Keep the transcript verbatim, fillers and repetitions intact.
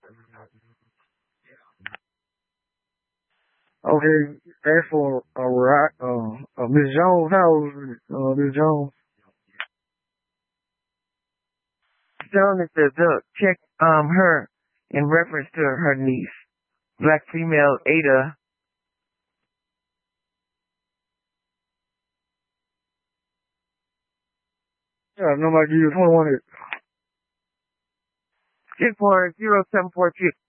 Okay, that's for uh, right, uh, uh, Miss Jones' house. Uh, Miss Jones. Telling us to, to check um her in reference to her niece, black female Ada. Yeah, nobody give you twenty-one. Check for zero seven four three